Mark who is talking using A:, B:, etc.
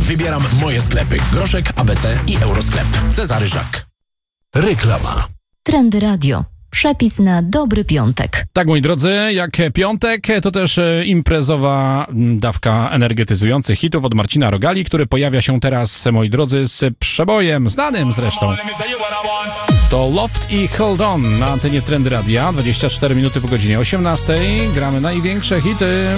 A: Wybieram moje sklepy. Groszek, ABC i Eurosklep. Cezary Żak. Reklama.
B: Trendy Radio. Przepis na dobry piątek.
C: Tak, moi drodzy, jak piątek, to też imprezowa dawka energetyzujących hitów od Marcina Rogali, który pojawia się teraz, moi drodzy, z przebojem, znanym zresztą. To Loft i Hold On na antenie Trendy Radia. 24 minuty po godzinie 18. Gramy największe hity.